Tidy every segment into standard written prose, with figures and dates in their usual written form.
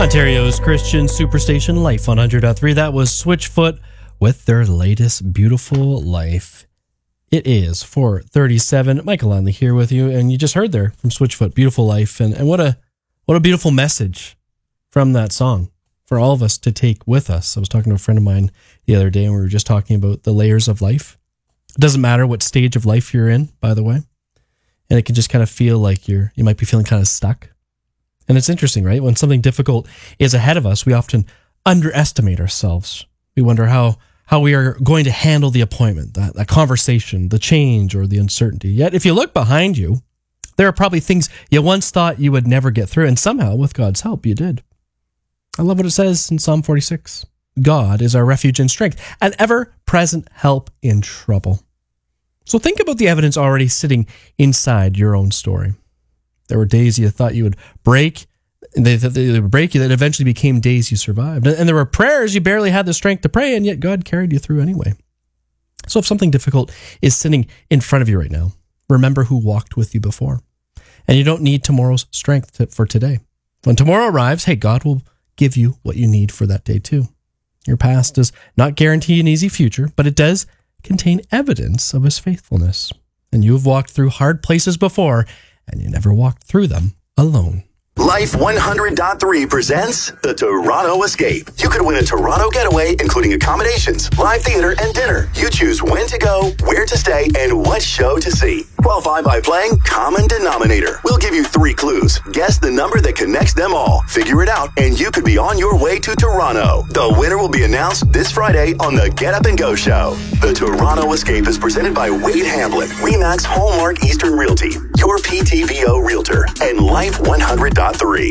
Ontario's Christian Superstation Life 100.3. That was Switchfoot with their latest Beautiful Life. It is 4:37. Michael Lonley here with you, and you just heard there from Switchfoot, Beautiful Life, and what a beautiful message from that song for all of us to take with us. I was talking to a friend of mine the other day, and we were just talking about the layers of life. It doesn't matter what stage of life you're in, by the way, and it can just kind of feel like you might be feeling kind of stuck. And it's interesting, right? When something difficult is ahead of us, we often underestimate ourselves. We wonder how we are going to handle the appointment, that conversation, the change, or the uncertainty. Yet, if you look behind you, there are probably things you once thought you would never get through, and somehow, with God's help, you did. I love what it says in Psalm 46. God is our refuge and strength, an ever-present help in trouble. So think about the evidence already sitting inside your own story. There were days you thought you would break, and they would break you, that eventually became days you survived. And there were prayers you barely had the strength to pray, and yet God carried you through anyway. So if something difficult is sitting in front of you right now, remember who walked with you before. And you don't need tomorrow's strength for today. When tomorrow arrives, hey, God will give you what you need for that day too. Your past does not guarantee an easy future, but it does contain evidence of His faithfulness. And you have walked through hard places before, and you never walked through them alone. Life 100.3 presents the Toronto Escape. You could win a Toronto getaway, including accommodations, live theater, and dinner. You choose when to go, where to stay, and what show to see. Qualify by playing Common Denominator. We'll give you 3 clues. Guess the number that connects them all. Figure it out, and you could be on your way to Toronto. The winner will be announced this Friday on the Get Up and Go show. The Toronto Escape is presented by Wade Hamblin, Remax Hallmark Eastern Realty, your PTVO Realtor, and Life 100.3.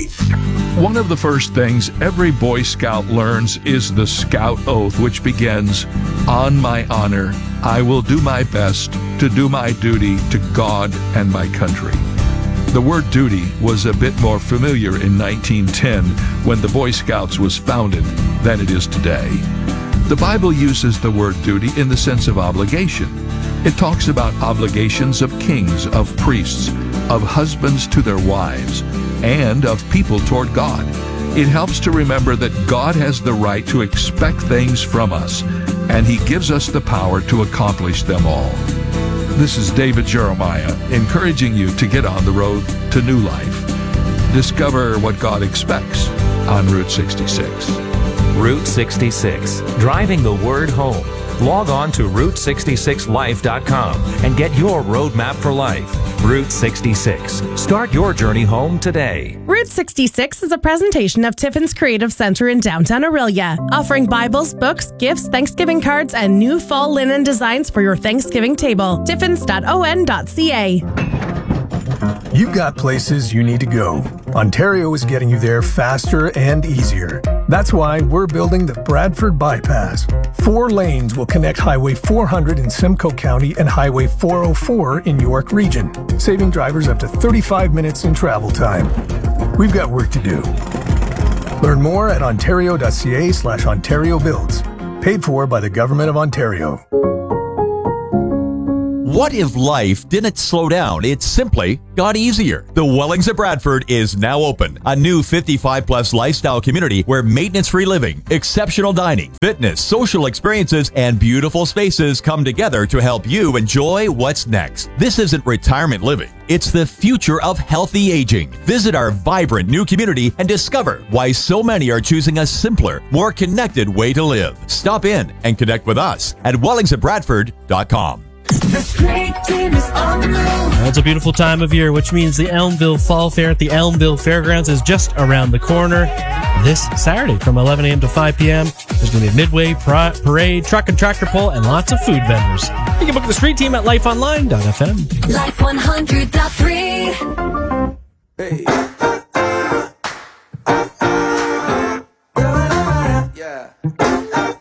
One of the first things every Boy Scout learns is the Scout Oath, which begins, "On my honor, I will do my best to do my duty to God and my country." The word duty was a bit more familiar in 1910 when the Boy Scouts was founded than it is today. The Bible uses the word duty in the sense of obligation. It talks about obligations of kings, of priests, of husbands to their wives, and of people toward God. It helps to remember that God has the right to expect things from us, and He gives us the power to accomplish them all. This is David Jeremiah, encouraging you to get on the road to new life. Discover what God expects on Route 66. Route 66, driving the word home. Log on to Route66Life.com and get your roadmap for life. Route 66. Start your journey home today. Route 66 is a presentation of Tiffin's Creative Center in downtown Orillia, offering Bibles, books, gifts, Thanksgiving cards, and new fall linen designs for your Thanksgiving table. tiffins.on.ca. You've got places you need to go. Ontario is getting you there faster and easier. That's why we're building the Bradford Bypass. 4 lanes will connect Highway 400 in Simcoe County and Highway 404 in York Region, saving drivers up to 35 minutes in travel time. We've got work to do. Learn more at ontario.ca/Ontario Builds. Paid for by the Government of Ontario. What if life didn't slow down? It simply got easier. The Wellings at Bradford is now open. A new 55-plus lifestyle community where maintenance-free living, exceptional dining, fitness, social experiences, and beautiful spaces come together to help you enjoy what's next. This isn't retirement living. It's the future of healthy aging. Visit our vibrant new community and discover why so many are choosing a simpler, more connected way to live. Stop in and connect with us at wellingsatbradford.com. It's a beautiful time of year, which means the Elmville Fall Fair at the Elmville Fairgrounds is just around the corner this Saturday from 11 a.m. to 5 p.m. There's going to be a midway parade, truck and tractor pull, and lots of food vendors. You can book the street team at lifeonline.fm. Life 100.3. Hey.